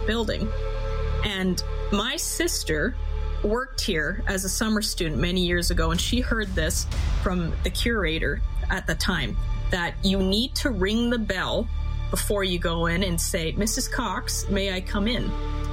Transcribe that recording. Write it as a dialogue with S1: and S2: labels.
S1: building. And my sister worked here as a summer student many years ago, and she heard this from the curator at the time, that you need to ring the bell before you go in and say, "Mrs. Cox, may I come in?"